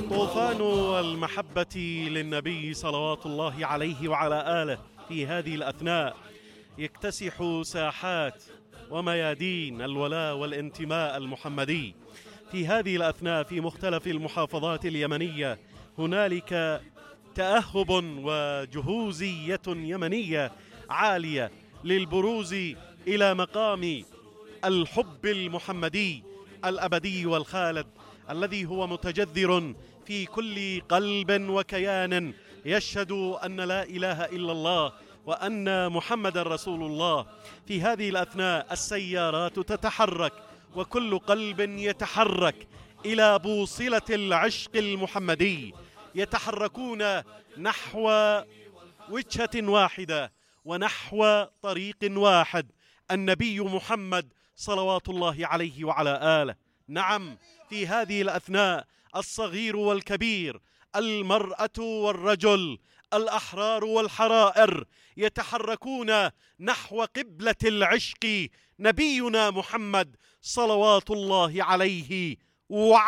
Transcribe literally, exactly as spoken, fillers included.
طوفان المحبة للنبي صلوات الله عليه وعلى آله في هذه الأثناء يكتسح ساحات وميادين الولاء والانتماء المحمدي. في هذه الأثناء في مختلف المحافظات اليمنية هنالك تأهب وجهوزية يمنية عالية للبروز إلى مقام الحب المحمدي الأبدي والخالد الذي هو متجذر في كل قلب وكيان يشهد أن لا إله إلا الله وأن محمد رسول الله. في هذه الأثناء السيارات تتحرك وكل قلب يتحرك إلى بوصلة العشق المحمدي، يتحركون نحو وجهة واحدة ونحو طريق واحد، النبي محمد صلوات الله عليه وعلى آله. نعم، في هذه الأثناء الصغير والكبير، المرأة والرجل، الأحرار والحرائر يتحركون نحو قبلة العشق، نبينا محمد صلوات الله عليه وعلى